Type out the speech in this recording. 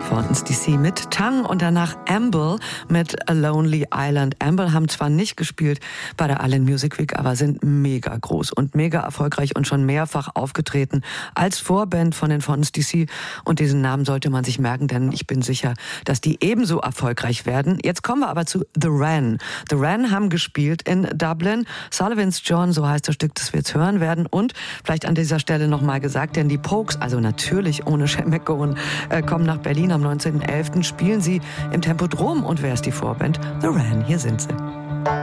Fontaine's DC mit Tang und danach Amble mit A Lonely Island. Amble haben zwar nicht gespielt bei der Island Music Week, aber sind mega groß und mega erfolgreich und schon mehrfach aufgetreten als Vorband von den Fontaine's DC. Und diesen Namen sollte man sich merken, denn ich bin sicher, dass die ebenso erfolgreich werden. Jetzt kommen wir aber zu The Wren. The Wren haben gespielt in Dublin. Sullivan's John, so heißt das Stück, das wir jetzt hören werden. Und vielleicht an dieser Stelle nochmal gesagt, denn die Pokes, also natürlich ohne Shane MacGowan, kommen nach Berlin am 19.11. Spielen sie im Tempodrom. Und wer ist die Vorband? The Wren, hier sind sie.